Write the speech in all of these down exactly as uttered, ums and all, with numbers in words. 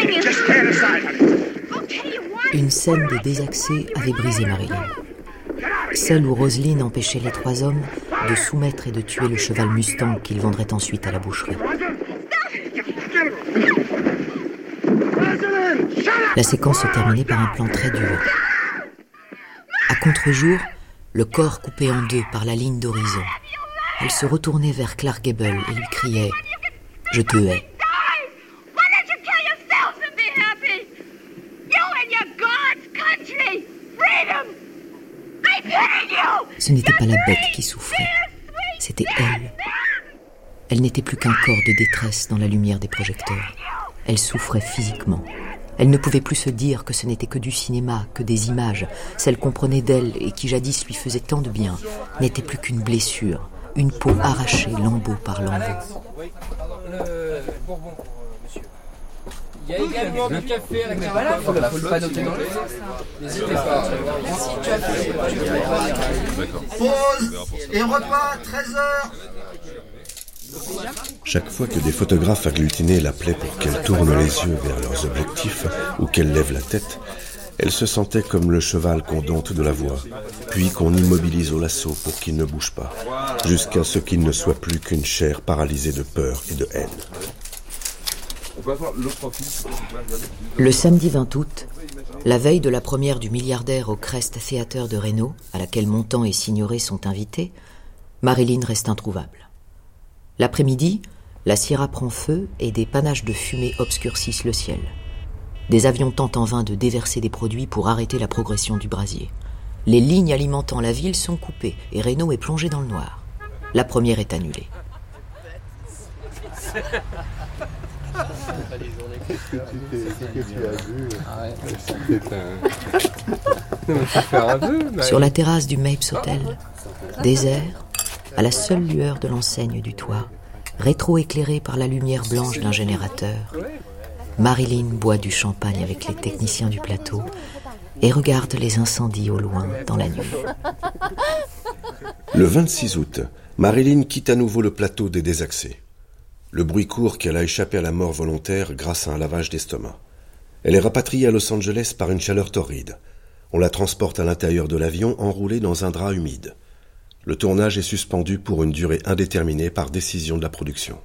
Une scène de désaccès avait brisé Marilyn. Celle où Roselyne empêchait les trois hommes de soumettre et de tuer le cheval Mustang qu'ils vendraient ensuite à la boucherie. La séquence se terminait par un plan très dur. À contre-jour, le corps coupé en deux par la ligne d'horizon. Elle se retournait vers Clark Gable et lui criait « Je te hais ». Ce n'était pas la bête qui souffrait, c'était elle. Elle n'était plus qu'un corps de détresse dans la lumière des projecteurs. Elle souffrait physiquement. Elle ne pouvait plus se dire que ce n'était que du cinéma, que des images. Celle qu'on prenait d'elle et qui jadis lui faisait tant de bien n'était plus qu'une blessure, une peau arrachée lambeau par lambeau. Il y a également du café à la carte. Voilà, faut le pas noter dans le. N'hésitez pas. Merci, tu as fait. Pause et repas, treize heures. Chaque fois que des photographes agglutinaient l'appelaient pour qu'elle tourne les yeux vers leurs objectifs ou qu'elle lève la tête, elle se sentait comme le cheval qu'on dompte de la voix, puis qu'on immobilise au lasso pour qu'il ne bouge pas, jusqu'à ce qu'il ne soit plus qu'une chair paralysée de peur et de haine. Le samedi vingt août, la veille de la première du milliardaire au Crest Theatre de Reno, à laquelle Montand et Signoret sont invités, Marilyn reste introuvable. L'après-midi, la Sierra prend feu et des panaches de fumée obscurcissent le ciel. Des avions tentent en vain de déverser des produits pour arrêter la progression du brasier. Les lignes alimentant la ville sont coupées et Reno est plongé dans le noir. La première est annulée. Qu'est-ce que tu t'es, qu'est-ce que tu as vu? C'était un... Sur la terrasse du Mapes Hotel, désert, à la seule lueur de l'enseigne du toit, rétro-éclairée par la lumière blanche d'un générateur, Marilyn boit du champagne avec les techniciens du plateau et regarde les incendies au loin dans la nuit. Le vingt-six août, Marilyn quitte à nouveau le plateau des désaccès. Le bruit court qu'elle a échappé à la mort volontaire grâce à un lavage d'estomac. Elle est rapatriée à Los Angeles par une chaleur torride. On la transporte à l'intérieur de l'avion enroulée dans un drap humide. Le tournage est suspendu pour une durée indéterminée par décision de la production.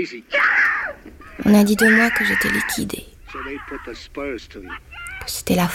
On a dit de moi que j'étais liquidée, que c'était la